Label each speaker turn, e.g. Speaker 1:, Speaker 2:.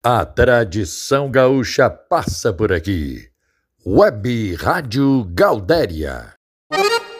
Speaker 1: A tradição gaúcha passa por aqui. Web Rádio Gaudéria.